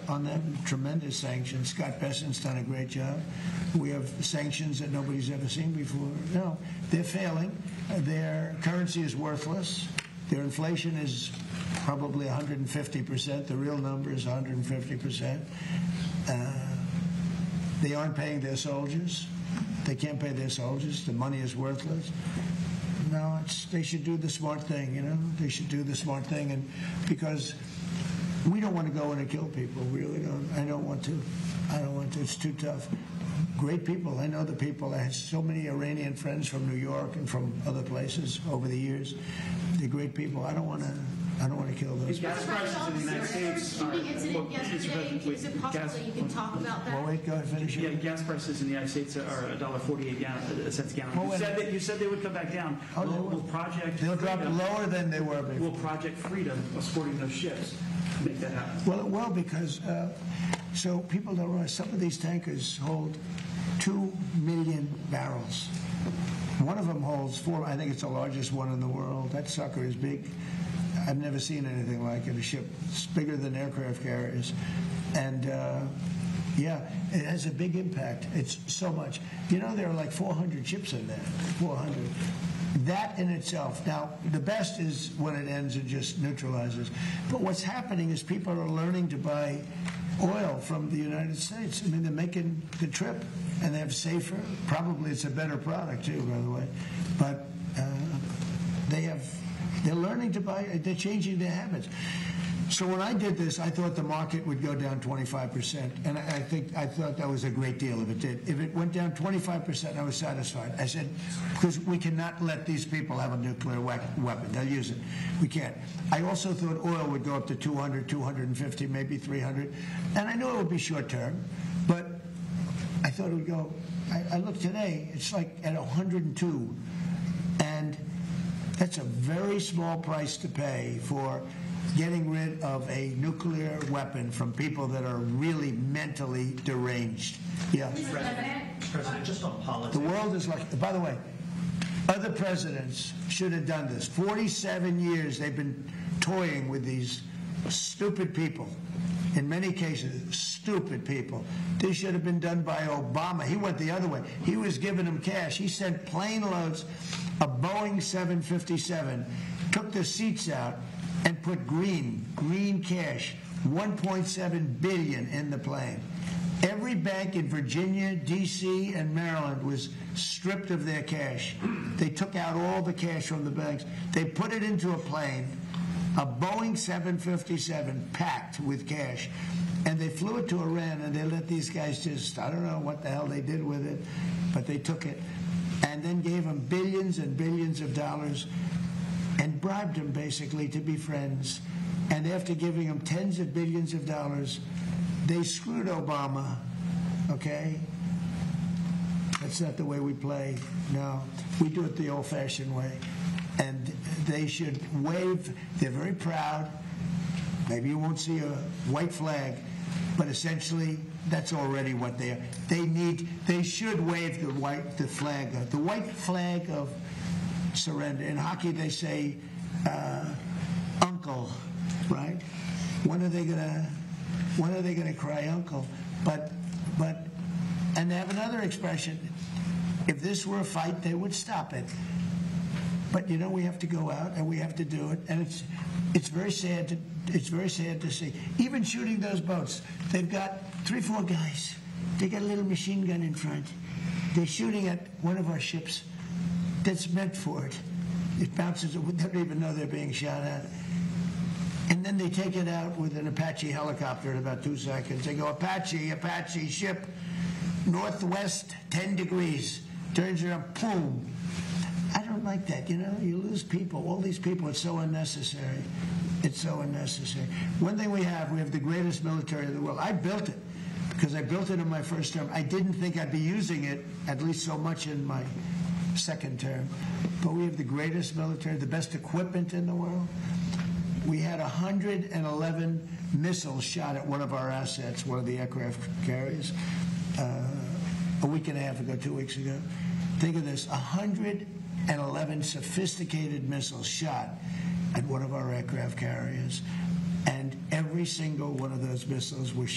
on them tremendous sanctions. Scott Bessent's done a great job. We have sanctions that nobody's ever seen before. No, they're failing. Their currency is worthless. Their inflation is probably 150%. The real number is 150%. They aren't paying their soldiers. They can't pay their soldiers. The money is worthless. No, they should do the smart thing, you know. They should do the smart thing, and because we don't want to go in and kill people. We really don't. I don't want to. I don't want to. It's too tough. Great people. I know the people. I had so many Iranian friends from New York and from other places over the years. They're great people. I don't want to kill those. Gas prices in the United States are... Yesterday, is it possible that you can talk about that? Well, wait, go ahead, finish it. Yeah, gas prices in the United States are $1.48 cents a gallon. You said they would come back down. Will Project They'll drop lower than they were before. Will Project Freedom, escorting those ships, make that happen? Well, it will, because so people don't realize some of these tankers hold 2 million barrels. One of them holds 4. I think it's the largest one in the world. That sucker is big. I've never seen anything like it. A ship it's bigger than aircraft carriers, and yeah, it has a big impact. It's so much. You know, there are like 400 ships in there. 400. That in itself. Now, the best is when it ends and just neutralizes. But what's happening is people are learning to buy oil from the United States. I mean, they're making the trip, and they have safer. Probably it's a better product too, by the way. But they're learning to buy. They're changing their habits. So when I did this, I thought the market would go down 25%, and I thought that was a great deal if it did. If it went down 25%, I was satisfied. I said, because we cannot let these people have a nuclear weapon. They'll use it. We can't. I also thought oil would go up to 200, 250, maybe 300, and I knew it would be short term, but I thought it would go. I looked today; it's like at 102, and that's a very small price to pay for getting rid of a nuclear weapon from people that are really mentally deranged. Yeah. President, just on politics. The world is like, by the way, other presidents should have done this. 47 years they've been toying with these stupid people. In many cases, stupid people. This should have been done by Obama. He went the other way. He was giving them cash. He sent plane loads of Boeing 757, took the seats out, and put green cash, $1.7 billion in the plane. Every bank in Virginia, D.C., and Maryland was stripped of their cash. They took out all the cash from the banks. They put it into a plane, a Boeing 757 packed with cash, and they flew it to Iran, and they let these guys just, I don't know what the hell they did with it, but they took it and then gave them billions and billions of dollars and bribed them basically to be friends. And after giving them tens of billions of dollars, they screwed Obama, okay? That's not the way we play. No, we do it the old-fashioned way. And they should wave. They're very proud. Maybe you won't see a white flag, but essentially that's already what they are. They should wave the white flag of surrender. In hockey, they say uncle, right? When are they gonna cry uncle? But and they have another expression. If this were a fight, they would stop it. But you know, we have to go out and we have to do it, and it's very sad to see. Even shooting those boats, they've got 3-4 guys. They got a little machine gun in front. They're shooting at one of our ships that's meant for it. It bounces. They don't even know they're being shot at. And then they take it out with an Apache helicopter in about 2 seconds. They go, Apache ship, northwest 10 degrees. Turns around, boom. I don't like that, you know. You lose people. All these people, it's so unnecessary. It's so unnecessary. One thing we have the greatest military in the world. I built it because I built it in my first term. I didn't think I'd be using it at least so much in my second term. But we have the greatest military, the best equipment in the world. We had 111 missiles shot at one of our assets, one of the aircraft carriers, a week and a half ago, 2 weeks ago. Think of this, 111 sophisticated missiles shot at one of our aircraft carriers, and every single one of those missiles was